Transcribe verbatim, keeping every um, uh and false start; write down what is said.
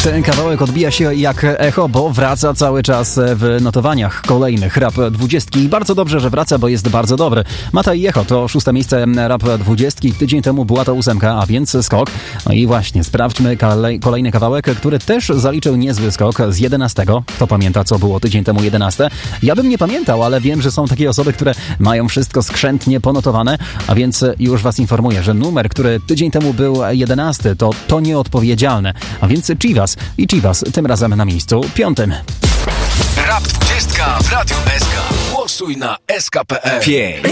Ten kawałek odbija się jak echo, bo wraca cały czas w notowaniach kolejnych Rap dwudziestki. I bardzo dobrze, że wraca, bo jest bardzo dobry. Mata i Echo to szóste miejsce Rap dwudziestki. Tydzień temu była to ósemka, a więc skok. No i właśnie, sprawdźmy kolejny kawałek, który też zaliczył niezły skok z jedenastego. Kto pamięta, co było tydzień temu jedenaste? Ja bym nie pamiętał, ale wiem, że są takie osoby, które mają wszystko skrzętnie ponotowane, a więc już was informuję, że numer, który tydzień temu był jedenasty, to to nieodpowiedzialne. A więc Chivas i Chivas tym razem na miejscu piątym. Rap dwudziestka w Radiu S K. Głosuj na S K kropka P L.